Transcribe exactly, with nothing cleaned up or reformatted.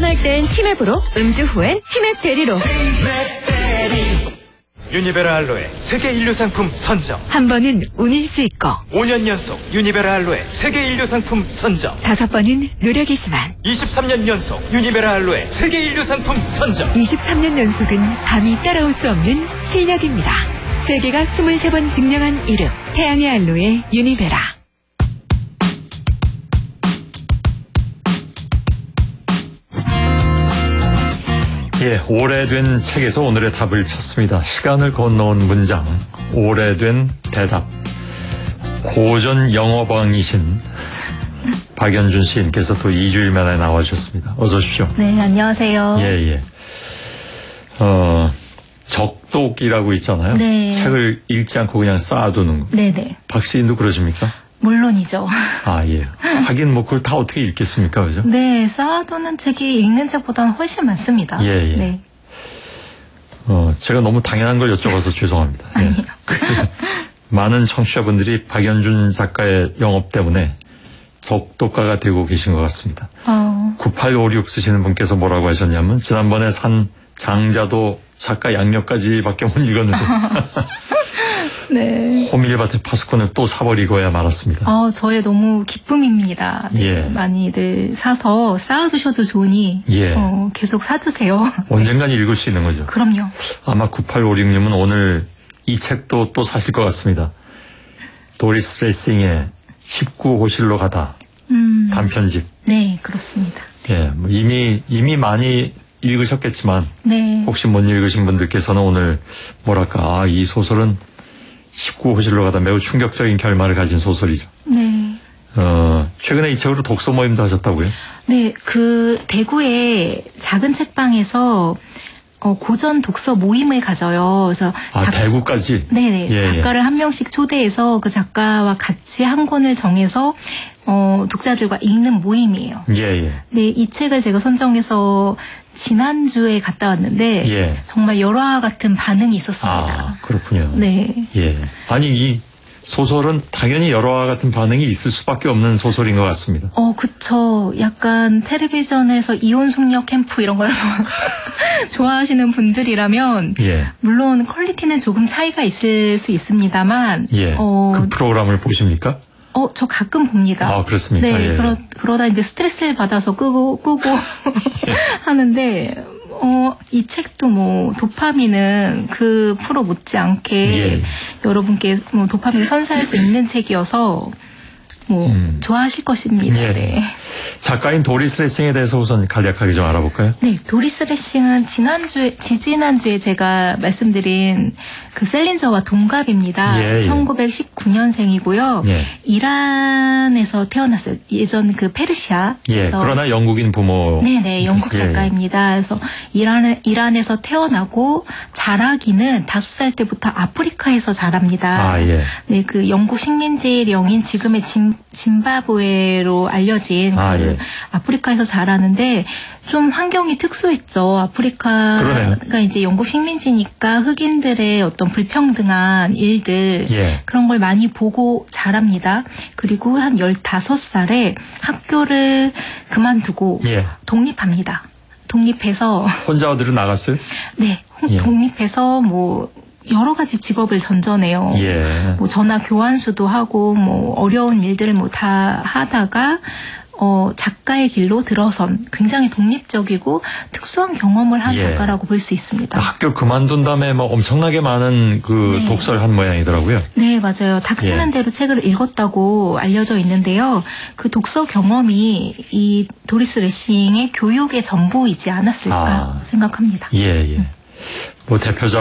운전할 땐 티맵으로, 음주 후엔 티맵 대리로. 티맵 대리. 유니베라 알로에 세계 인류 상품 선정. 한 번은 운일 수 있고, 오 년 연속 유니베라 알로에 세계 인류 상품 선정. 다섯 번은 노력이지만, 이십삼 년 연속 유니베라 알로에 세계 인류 상품 선정. 이십삼 년 연속은 감히 따라올 수 없는 실력입니다. 세계가 이십삼 번 증명한 이름, 태양의 알로에 유니베라. 예, 오래된 책에서 오늘의 답을 찾습니다. 시간을 건너온 문장, 오래된 대답. 고전 영어방이신 박연준 시인께서 또 이 주일 만에 나와주셨습니다. 어서 오십시오. 네, 안녕하세요. 예, 예. 어, 적독이라고 있잖아요. 네. 책을 읽지 않고 그냥 쌓아두는 거. 네네. 박 시인도 그러십니까? 물론이죠. 아, 예. 하긴 뭐 그걸 다 어떻게 읽겠습니까? 그죠? 네, 쌓아두는 책이 읽는 책보다는 훨씬 많습니다. 예, 예. 네. 어, 제가 너무 당연한 걸 여쭤봐서 죄송합니다. 예. 아니요. 많은 청취자분들이 박연준 작가의 영업 때문에 적독가가 되고 계신 것 같습니다. 어. 구팔오육 쓰시는 분께서 뭐라고 하셨냐면, 지난번에 산 장자도 작가 양력까지밖에 못 읽었는데 네. 호밀밭의 파수꾼을 또 사버리고야 말았습니다. 어, 저의 너무 기쁨입니다. 네, 예. 많이들 사서 쌓아두셔도 좋으니 예. 어, 계속 사주세요. 언젠간 읽을 수 있는 거죠. 그럼요. 아마 구팔오육님은 오늘 이 책도 또 사실 것 같습니다. 도리스 레싱의 십구 호실로 가다. 음. 단편집. 네, 그렇습니다. 예, 뭐 이미 이미 많이 읽으셨겠지만 네. 혹시 못 읽으신 분들께서는 오늘 뭐랄까, 아, 이 소설은 십구 호실로 가다 매우 충격적인 결말을 가진 소설이죠. 네. 어, 최근에 이 책으로 독서 모임도 하셨다고요? 네, 그 대구의 작은 책방에서 어, 고전 독서 모임을 가져요. 그래서 아, 작- 대구까지? 네네. 예, 작가를 예. 한 명씩 초대해서 그 작가와 같이 한 권을 정해서 어, 독자들과 읽는 모임이에요. 예, 예. 네, 이 책을 제가 선정해서 지난주에 갔다 왔는데 예. 정말 열화 같은 반응이 있었습니다. 아, 그렇군요. 네. 예. 아니, 이 소설은 당연히 여러와 같은 반응이 있을 수밖에 없는 소설인 것 같습니다. 어, 그쵸. 약간 텔레비전에서 이혼 숙녀 캠프 이런 걸 좋아하시는 분들이라면 예. 물론 퀄리티는 조금 차이가 있을 수 있습니다만 예. 어, 그 프로그램을 보십니까? 어, 저 가끔 봅니다. 아, 그렇습니까? 네, 예. 그러, 그러다 이제 스트레스를 받아서 끄고, 끄고 예. 하는데, 어, 이 책도 뭐, 도파민은 그 프로 못지않게 예. 여러분께 뭐, 도파민을 선사할 수 있는 책이어서, 뭐, 음. 좋아하실 것입니다. 예. 네. 작가인 도리스 레싱에 대해서 우선 간략하게 좀 알아볼까요? 네, 도리스 레싱은 지난주에, 지지난주에 제가 말씀드린 그 셀린저와 동갑입니다. 예, 예. 천구백십구 년생이고요. 예. 이란에서 태어났어요. 예전 그 예. 페르시아에서. 그러나 영국인 부모. 네네, 영국 예, 예. 작가입니다. 그래서 이란, 이란에서 태어나고 자라기는 다섯 살 때부터 아프리카에서 자랍니다. 아, 예. 네, 그 영국 식민지령인 지금의 짐, 짐바브웨로 알려진 아, 그 예. 아프리카에서 자라는데 좀 환경이 특수했죠. 아프리카가 그러네요. 이제 영국 식민지니까 흑인들의 어떤 불평등한 일들 예. 그런 걸 많이 보고 자랍니다. 그리고 한 열다섯 살에 학교를 그만두고 예. 독립합니다. 독립해서 혼자 어디로 나갔어요? 네, 예. 독립해서 뭐 여러 가지 직업을 전전해요. 예. 뭐 전화 교환수도 하고 뭐 어려운 일들을 뭐 다 하다가 어 작가의 길로 들어선 굉장히 독립적이고 특수한 경험을 한 예. 작가라고 볼 수 있습니다. 학교 그만둔 다음에 뭐 엄청나게 많은 그 네. 독서를 한 모양이더라고요. 네, 맞아요. 닥치는 예. 대로 책을 읽었다고 알려져 있는데요. 그 독서 경험이 이 도리스 레싱의 교육의 전부이지 않았을까 아. 생각합니다. 예, 예. 뭐 대표작